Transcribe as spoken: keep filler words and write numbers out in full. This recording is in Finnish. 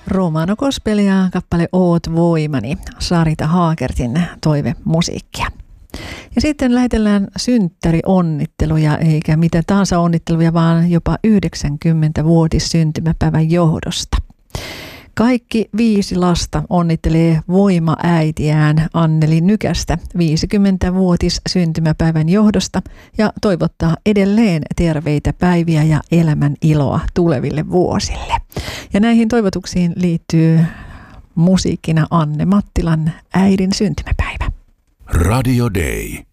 Romano Gospelia kappale Oot voimani, Sarita Haakertin toivemusiikkia. Ja sitten lähetellään synttärionnitteluja, eikä mitä tahansa onnitteluja, vaan jopa yhdeksänkymmenvuotis syntymäpäivän johdosta. Kaikki viisi lasta onnittelee voimaäitiään Anneli Nykästä viisikymmenvuotis syntymäpäivän johdosta ja toivottaa edelleen terveitä päiviä ja elämän iloa tuleville vuosille. Ja näihin toivotuksiin liittyy musiikkina Anne Mattilan äidin syntymäpäivä. Radio Day.